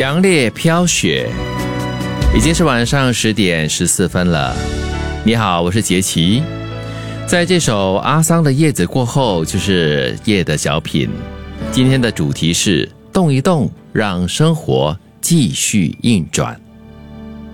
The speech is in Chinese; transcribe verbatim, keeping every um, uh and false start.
杨烈飘雪，已经是晚上十点十四分了。你好，我是杰奇。在这首阿桑的叶子过后，就是夜的小品。今天的主题是动一动，让生活继续运转。